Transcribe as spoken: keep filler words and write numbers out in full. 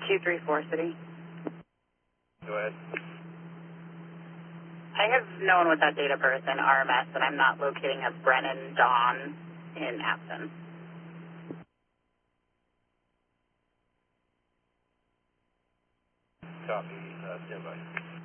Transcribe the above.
two three four City. Go ahead. I have no one with that date of birth in R M S, and I'm not locating a Brennan Dawn in Aspen. Copy. Uh, stand by.